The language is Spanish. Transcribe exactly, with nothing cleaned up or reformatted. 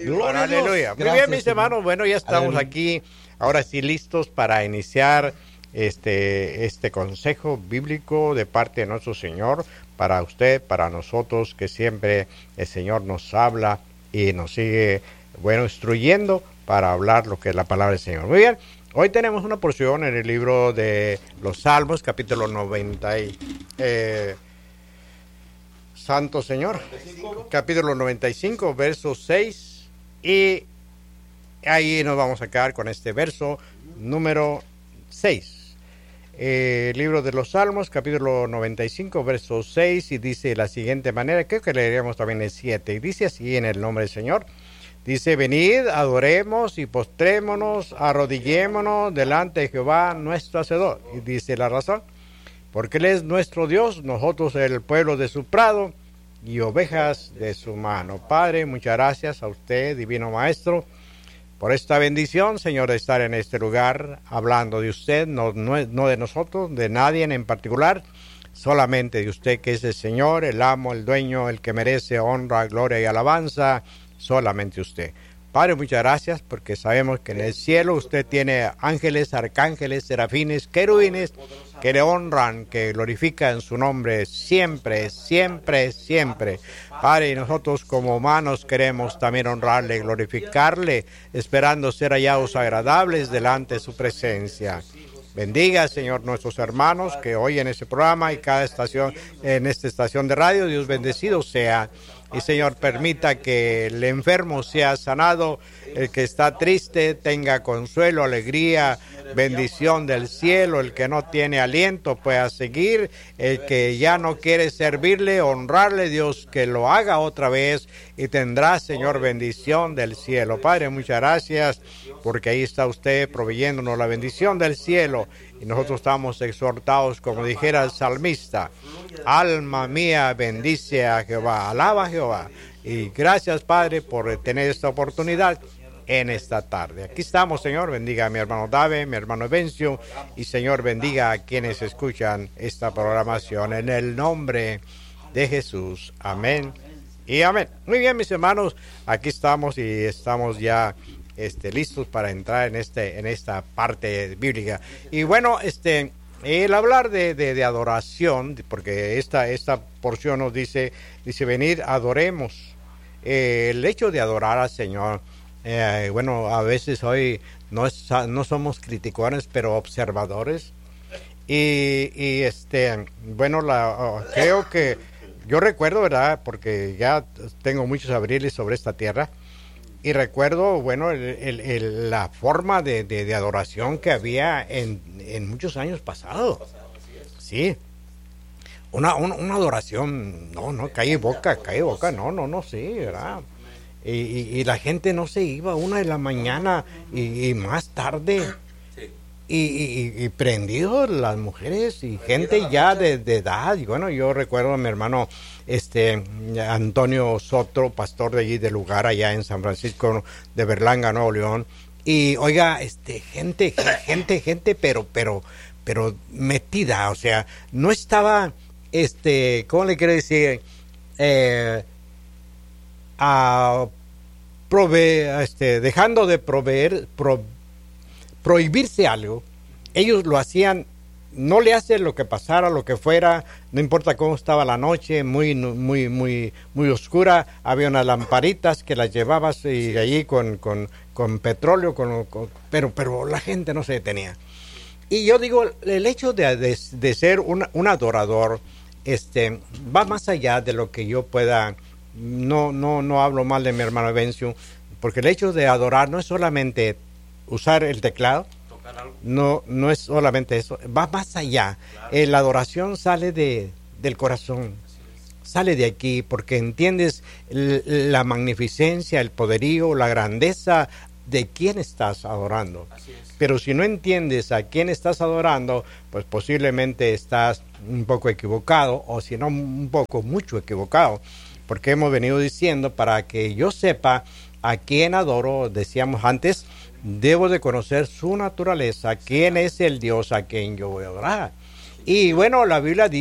Gloria a Dios. Aleluya. Muy Gracias, bien, mis Señor. hermanos. Bueno, ya estamos Aleluya. aquí, ahora sí listos para iniciar este, este consejo bíblico de parte de nuestro Señor para usted, para nosotros, que siempre el Señor nos habla y nos sigue, bueno, instruyendo para hablar lo que es la palabra del Señor. Muy bien. Hoy tenemos una porción en el libro de los Salmos, capítulo noventa y... Eh, Santo Señor, capítulo noventa y cinco, verso seis, y ahí nos vamos a quedar con este verso número seis. Eh, libro de los Salmos, capítulo noventa y cinco, verso seis, y dice de la siguiente manera, creo que leeríamos también el siete, y dice así en el nombre del Señor. Dice, venid, adoremos y postrémonos, arrodillémonos delante de Jehová nuestro Hacedor. Y dice la razón. Porque Él es nuestro Dios, nosotros el pueblo de su prado y ovejas de su mano. Padre, muchas gracias a usted, Divino Maestro, por esta bendición, Señor, de estar en este lugar, hablando de usted, no, no, no de nosotros, de nadie en particular, solamente de usted, que es el Señor, el amo, el dueño, el que merece honra, gloria y alabanza, solamente usted. Padre, muchas gracias, porque sabemos que en el cielo usted tiene ángeles, arcángeles, serafines, querubines, que le honran, que glorifican su nombre siempre, siempre, siempre. Padre, y nosotros como humanos queremos también honrarle, glorificarle, esperando ser hallados agradables delante de su presencia. Bendiga, Señor, nuestros hermanos que hoy en este programa y cada estación, en esta estación de radio, Dios bendecido sea. Y, Señor, permita que el enfermo sea sanado, el que está triste tenga consuelo, alegría, bendición del cielo, el que no tiene aliento pueda seguir, el que ya no quiere servirle, honrarle, Dios, que lo haga otra vez y tendrá, Señor, bendición del cielo. Padre, muchas gracias, porque ahí está usted proveyéndonos la bendición del cielo. Y nosotros estamos exhortados, como dijera el salmista, alma mía, bendice a Jehová, alaba a Jehová. Y gracias, Padre, por tener esta oportunidad en esta tarde. Aquí estamos, Señor, bendiga a mi hermano Dave, mi hermano Evencio, y Señor, bendiga a quienes escuchan esta programación, en el nombre de Jesús. Amén y amén. Muy bien, mis hermanos, aquí estamos y estamos ya Este, listos para entrar en este en esta parte bíblica. Y bueno, este el hablar de, de, de adoración, porque esta esta porción nos dice dice venir, adoremos. Eh, el hecho de adorar al Señor, eh, bueno, a veces hoy no es, no somos criticones, pero observadores. Y, y este bueno, la creo que yo recuerdo, ¿verdad? Porque ya tengo muchos abriles sobre esta tierra. Y recuerdo, bueno, el, el, el, la forma de, de, de adoración que había en, en muchos años pasados. Sí. Una, una, una adoración, no, no, calle boca, calle boca, no, no, no, sí, ¿verdad? Y, y, y la gente no se iba a una de la mañana y, y más tarde. Y, y, y prendidos las mujeres y gente ya de, de edad. Y bueno, yo recuerdo a mi hermano este Antonio Soto, pastor de allí del lugar allá en San Francisco de Berlanga, Nuevo León. Y oiga, este gente, gente, gente, pero, pero, pero metida, o sea, no estaba, este, ¿cómo le quiero decir? Eh, a proveer, este, dejando de proveer, pro, prohibirse algo, ellos lo hacían, no le hacen lo que pasara, lo que fuera, no importa cómo estaba la noche, muy muy muy muy oscura, había unas lamparitas que las llevabas y allí con, con, con petróleo, con, con, pero pero la gente no se detenía. Y yo digo, el hecho de, de, de ser un, un adorador este va más allá de lo que yo pueda, no no no hablo mal de mi hermano Evencio, porque el hecho de adorar no es solamente usar el teclado, no no es solamente eso, va más allá. Claro. Eh, la adoración sale de del corazón, sale de aquí, porque entiendes l- la magnificencia, el poderío, la grandeza de quién estás adorando. Pero si no entiendes a quién estás adorando, pues posiblemente estás un poco equivocado, o si no un poco, mucho equivocado, porque hemos venido diciendo, para que yo sepa a quién adoro, decíamos antes, debo de conocer su naturaleza, quién es el Dios a quien yo voy a adorar. Y bueno, la Biblia dice